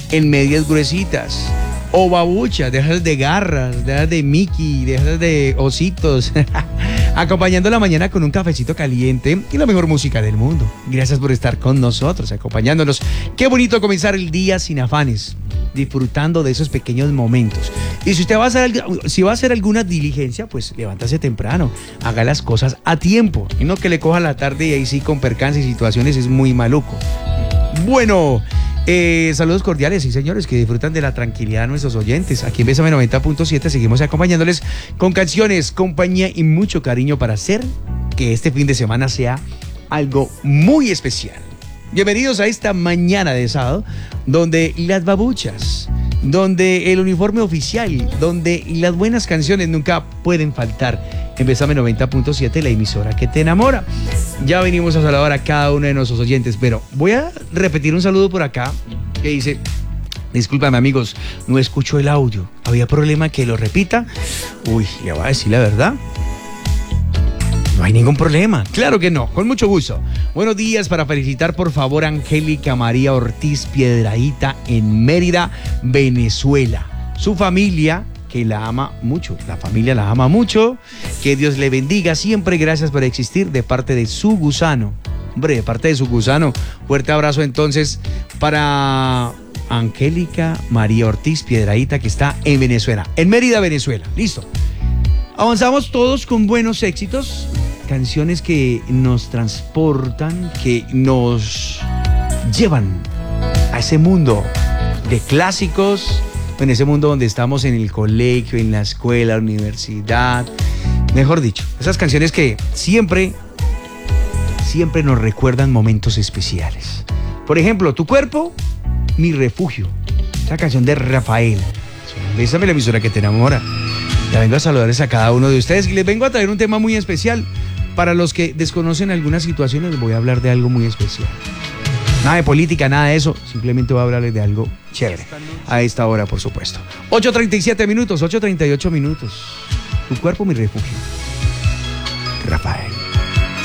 en medias gruesitas. O babucha, de esas de garras, de esas de Mickey, de esas de ositos. Acompañando la mañana con un cafecito caliente y la mejor música del mundo. Gracias por estar con nosotros, acompañándonos. Qué bonito comenzar el día sin afanes, disfrutando de esos pequeños momentos. Y si usted va a hacer alguna diligencia, pues levántase temprano, haga las cosas a tiempo. Y no que le coja la tarde y ahí sí con percances y situaciones es muy maluco. Bueno, saludos cordiales, sí señores, que disfrutan de la tranquilidad de nuestros oyentes. Aquí en Bésame 90.7 seguimos acompañándoles con canciones, compañía y mucho cariño para hacer que este fin de semana sea algo muy especial. Bienvenidos a esta mañana de sábado, donde las babuchas, donde el uniforme oficial, donde las buenas canciones nunca pueden faltar. En Bésame 90.7, la emisora que te enamora. Ya venimos a saludar a cada uno de nuestros oyentes, pero voy a repetir un saludo por acá que dice: discúlpame amigos, no escucho el audio. ¿Había problema que lo repita? Uy, le voy a decir la verdad. No hay ningún problema, claro que no, con mucho gusto. Buenos días para felicitar por favor a Angélica María Ortiz Piedrahita en Mérida, Venezuela. Su familia, que la ama mucho, la familia la ama mucho, que Dios le bendiga siempre, gracias por existir, de parte de su gusano. Hombre, de parte de su gusano, fuerte abrazo entonces para Angélica María Ortiz Piedrahita, que está en Venezuela, en Mérida, Venezuela. Listo. Avanzamos todos con buenos éxitos, canciones que nos transportan, que nos llevan a ese mundo de clásicos, en ese mundo donde estamos en el colegio, en la escuela, la universidad, mejor dicho, esas canciones que siempre nos recuerdan momentos especiales. Por ejemplo, Tu cuerpo, mi refugio, esa canción de Rafael. Bésame, la emisora que te enamora. Ya vengo a saludarles a cada uno de ustedes y les vengo a traer un tema muy especial. Para los que desconocen algunas situaciones, les voy a hablar de algo muy especial. Nada de política, nada de eso. Simplemente voy a hablarles de algo chévere. A esta hora, por supuesto. 8:37 minutos, 8:38 minutos. Tu cuerpo, mi refugio. Rafael.